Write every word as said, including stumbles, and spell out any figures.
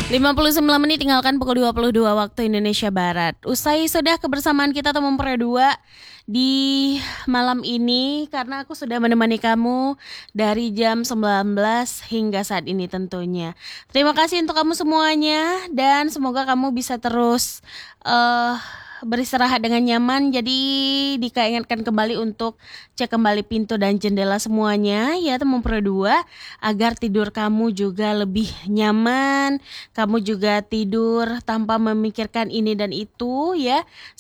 lima puluh sembilan menit tinggalkan pukul dua puluh dua waktu Indonesia Barat. Usai sudah kebersamaan kita teman Pro dua di malam ini karena aku sudah menemani kamu dari jam sembilan belas hingga saat ini tentunya. Terima kasih untuk kamu semuanya dan semoga kamu bisa terus uh, beristirahat dengan nyaman. Jadi Dika ingatkan kembali untuk cek kembali pintu dan jendela semuanya ya teman Pro dua agar tidur kamu juga lebih nyaman. Kamu juga tidur tanpa memikirkan ini dan itu ya.